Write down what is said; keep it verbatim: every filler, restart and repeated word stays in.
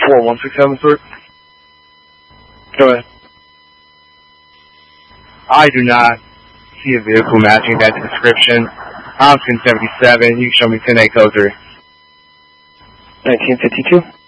four one six seven, sir. Go ahead. I do not see a vehicle matching that description. I'm ten seventy-seven. You can show me ten eight code three. nineteen fifty-two.